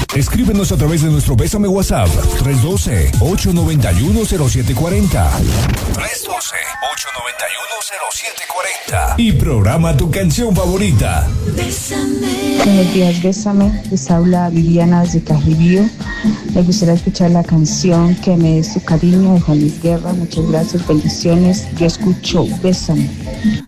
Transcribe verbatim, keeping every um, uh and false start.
Escríbenos a través de nuestro Bésame WhatsApp tres uno dos, ocho nueve uno, cero siete cuatro cero. tres uno dos, ocho nueve uno, cero siete cuatro cero. Y programa tu canción favorita. Bésame. Buenos días, Bésame. Les habla Viviana desde Cajibío. Me gustaría escuchar la canción Que me des tu cariño de Juan Luis Guerra. Muchas gracias, bendiciones. Yo escucho Bésame.